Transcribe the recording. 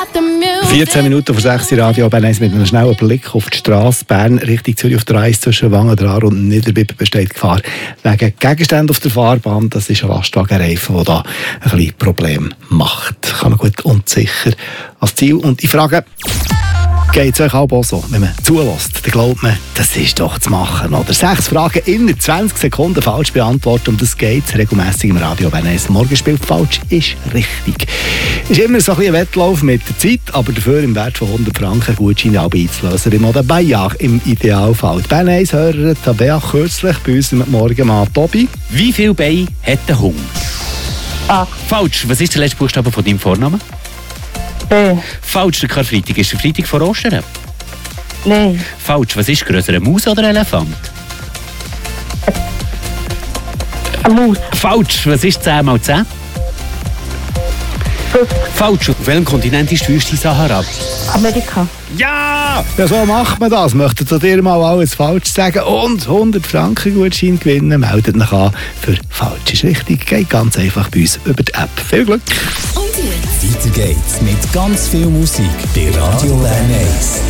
14 Minuten vor 6 Uhr Radio Bern 1 mit einem schnellen Blick auf die Straße Bern Richtung Zürich auf der A1 zwischen Wangen und Niederbippen besteht Gefahr wegen Gegenständen auf der Fahrbahn. Das ist ein Lastwagenreifen, der da ein bisschen Probleme macht. Kann man gut und sicher als Ziel. Und ich frage, geht es euch auch so, wenn man zulässt, dann glaubt man, das ist doch zu machen. Oder 6 Fragen in 20 Sekunden falsch beantworten, um das geht es regelmässig im Radio. Wenn es morgen spielt, falsch ist richtig. Ist immer so ein bisschen ein Wettlauf mit der Zeit, aber dafür im Wert von 100 Franken Gutscheine auch einzulösen. Im oder bei ja, im Idealfall. Die Bern 1 Hörer Tabea kürzlich bei uns am Morgenmann Tobi. Wie viele Beine hat der Hund? A. Falsch. Was ist der letzte Buchstabe von deinem Vornamen? B. Falsch. Der Karfreitag ist der Freitag vor Ostern. Nein. Falsch. Was ist grösser, eine Maus oder ein Elefant? Eine Maus. Falsch. Was ist 10 mal 10? 50. Falsch. Auf welchem Kontinent ist die Wüste Sahara? Amerika. Ja! Ja, so macht man das. Möchtet ihr dir mal alles falsch sagen und 100 Franken Gutschein gewinnen, meldet euch an für falsch ist richtig. Geht ganz einfach bei uns über die App. Viel Glück! Weiter geht's mit ganz viel Musik bei Radio Bern 1.